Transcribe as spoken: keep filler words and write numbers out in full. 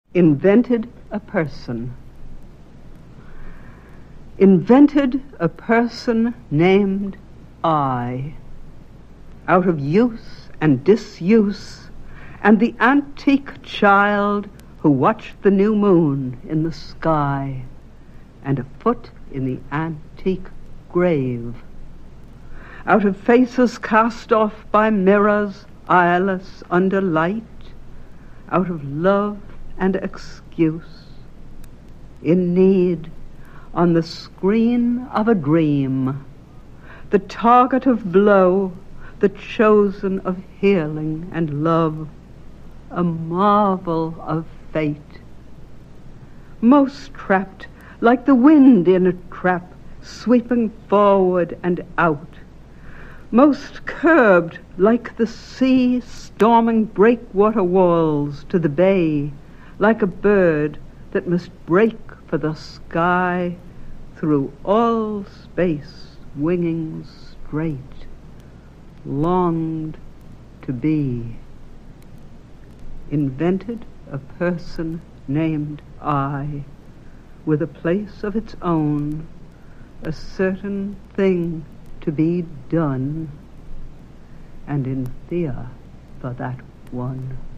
Invented a person. Invented a person named I, out of use and disuse, and the antique child who watched the new moon in the sky, and a foot in the antique grave, out of faces cast off by mirrors eyeless under light, out of love and excuse, in need, on the screen of a dream, the target of blow, the chosen of healing and love, a marvel of fate. Most trapped like the wind in a trap, sweeping forward and out, most curbed like the sea storming breakwater walls to the bay, like a bird that must break for the sky through all space, winging straight, longed to be. Invented a person named I, with a place of its own, a certain thing to be done, and in Thea for that one.